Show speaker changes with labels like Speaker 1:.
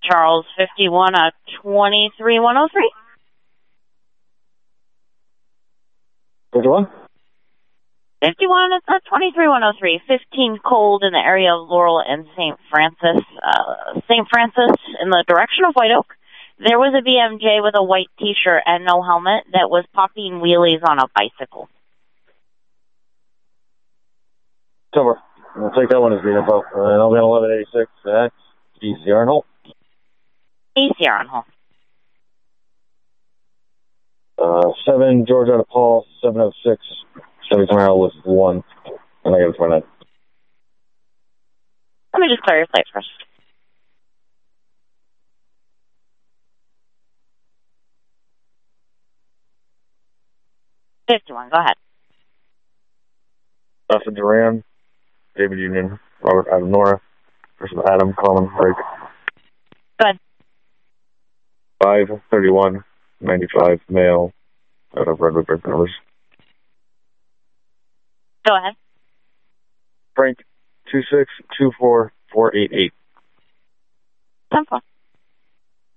Speaker 1: Charles 51 23103.
Speaker 2: 51?
Speaker 1: 51 is 23103. 15 cold in the area of Laurel and St. Francis. St. Francis in the direction of White Oak. There was a BMJ with a white T-shirt and no helmet that was popping wheelies on a bicycle.
Speaker 2: Silver. I'll take that one as being info. And I'll be on 1186. That's easy, Arnold.
Speaker 1: Easy, Arnold.
Speaker 2: 7, George out of Paul, 706. Chevy Camaro was 1. And I got a 29.
Speaker 1: Let me just clear your plate first. Go ahead.
Speaker 2: Dustin Duran, David Union, Robert Adam Nora, person Adam Coleman, Rick.
Speaker 1: Good.
Speaker 2: 5/31/95 male out of Redwood Birth numbers.
Speaker 1: Go ahead.
Speaker 2: Frank 2624488.
Speaker 1: 10-4.